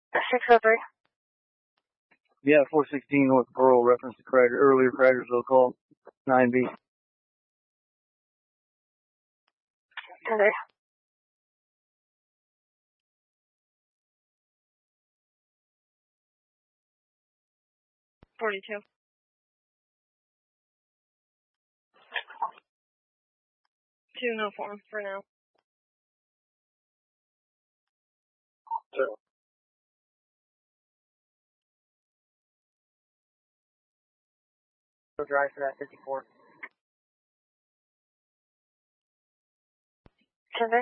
603. Yeah, 416 North Pearl, reference to earlier Cratersville call, 9B. 10-3. $42. 2, no form for now. So. Go drive for that 54. 10-3.